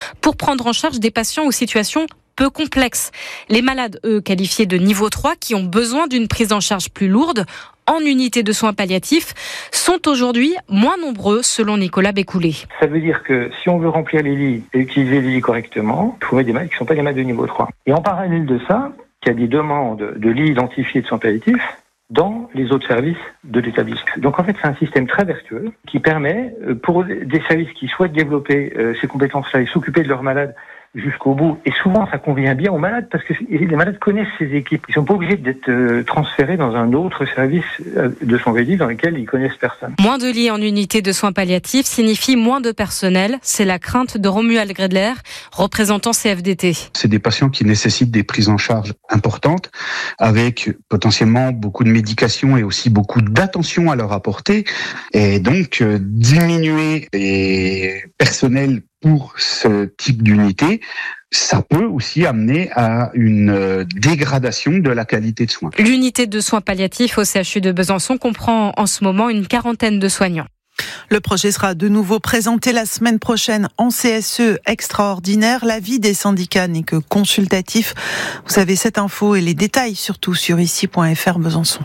pour prendre en charge des patients aux situations peu complexes. Les malades, eux, qualifiés de niveau 3, qui ont besoin d'une prise en charge plus lourde, en unité de soins palliatifs, sont aujourd'hui moins nombreux, selon Nicolas Bécoulé. Ça veut dire que si on veut remplir les lits et utiliser les lits correctement, il faut mettre des malades qui ne sont pas des malades de niveau 3. Et en parallèle de ça, il y a des demandes de lits identifiés de soins palliatifs dans les autres services de l'établissement. Donc en fait, c'est un système très vertueux qui permet, pour des services qui souhaitent développer ces compétences-là et s'occuper de leurs malades jusqu'au bout. Et souvent, ça convient bien aux malades parce que les malades connaissent ces équipes. Ils sont pas obligés d'être transférés dans un autre service de soins palliatifs dans lequel ils connaissent personne. Moins de lits en unité de soins palliatifs signifie moins de personnel. C'est la crainte de Romuald Gredler, représentant CFDT. C'est des patients qui nécessitent des prises en charge importantes avec potentiellement beaucoup de médication et aussi beaucoup d'attention à leur apporter. Et donc, diminuer les personnels pour ce type d'unité, ça peut aussi amener à une dégradation de la qualité de soins. L'unité de soins palliatifs au CHU de Besançon comprend en ce moment une quarantaine de soignants. Le projet sera de nouveau présenté la semaine prochaine en CSE extraordinaire. L'avis des syndicats n'est que consultatif. Vous savez cette info et les détails surtout sur ici.fr Besançon.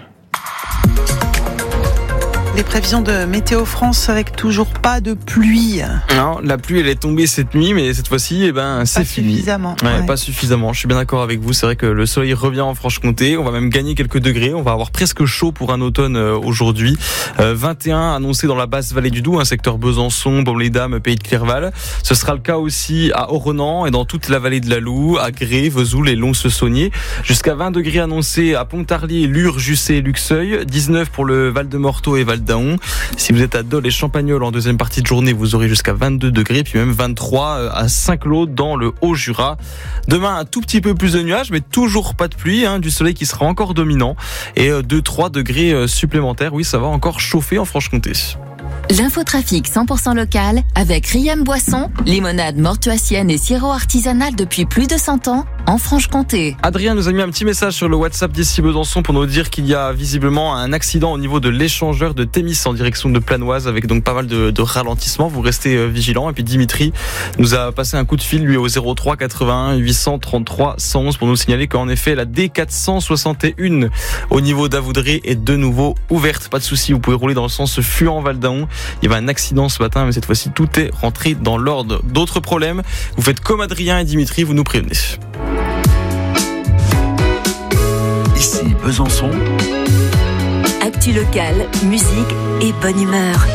Les prévisions de Météo France avec toujours pas de pluie. Non, la pluie elle est tombée cette nuit, mais cette fois-ci, c'est fini. Suffisamment. Ouais. Pas suffisamment. Je suis bien d'accord avec vous. C'est vrai que le soleil revient en Franche-Comté. On va même gagner quelques degrés. On va avoir presque chaud pour un automne aujourd'hui. 21 annoncé dans la basse vallée du Doubs, secteur Besançon, Baume-les-Dames, Pays de Clerval. Ce sera le cas aussi à Oronan et dans toute la vallée de la Loue, à Gré, Vesoul et Lons-le-Saunier. Jusqu'à 20 degrés annoncés à Pontarlier, Lure, Jussey et Luxeuil. 19 pour le Val-de-Morteau et Val-d'Aon. Si vous êtes à Dole et Champagnole en deuxième partie de journée, vous aurez jusqu'à 22 degrés, puis même 23 à Saint-Claude dans le Haut-Jura. Demain, un tout petit peu plus de nuages, mais toujours pas de pluie, du soleil qui sera encore dominant et 2-3 degrés supplémentaires. Oui, ça va encore chauffer en Franche-Comté. L'infotrafic 100% local avec Riam Boisson, limonade mortuacienne et sirop artisanal depuis plus de 100 ans en Franche-Comté. Adrien nous a mis un petit message sur le WhatsApp d'ici Besançon pour nous dire qu'il y a visiblement un accident au niveau de l'échangeur de Thémis en direction de Planoise avec donc pas mal de ralentissements. Vous restez vigilants. Et puis Dimitri nous a passé un coup de fil lui au 03 81 833 111 pour nous signaler qu'en effet la D461 au niveau d'Avoudré est de nouveau ouverte. Pas de souci, vous pouvez rouler dans le sens Fuan-Valdaon. Il y avait un accident ce matin, mais cette fois-ci tout est rentré dans l'ordre. D'autres problèmes, vous faites comme Adrien et Dimitri, vous nous prévenez. Ici Besançon. Actu locale, musique et bonne humeur.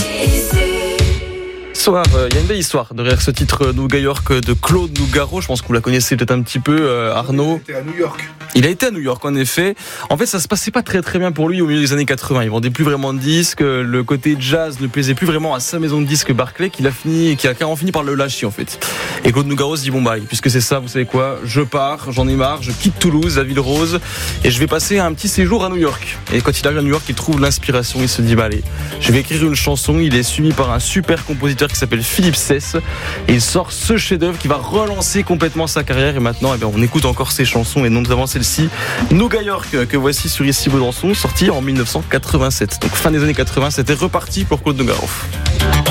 Soir, il y a une belle histoire derrière ce titre Nougat York de Claude Nougaro. Je pense que vous la connaissez peut-être un petit peu, Arnaud. Il était à New York. Il a été à New York, en effet. En fait, ça se passait pas très très bien pour lui au milieu des années 80. Il vendait plus vraiment de disques. Le côté jazz ne plaisait plus vraiment à sa maison de disques Barclay, qui a carrément fini par le lâcher, en fait. Et Claude Nougaro se dit, puisque c'est ça, vous savez quoi, je pars, j'en ai marre, je quitte Toulouse, la ville rose, et je vais passer un petit séjour à New York. Et quand il arrive à New York, il trouve l'inspiration, il se dit, allez, je vais écrire une chanson. Il est suivi par un super compositeur qui s'appelle Philippe Sess, et il sort ce chef-d'œuvre qui va relancer complètement sa carrière. Et maintenant, on écoute encore ses chansons, et notamment celle-ci, Nougat York, que voici sur Ici Besançon, sorti en 1987. Donc fin des années 80, c'était reparti pour Claude Nougaro.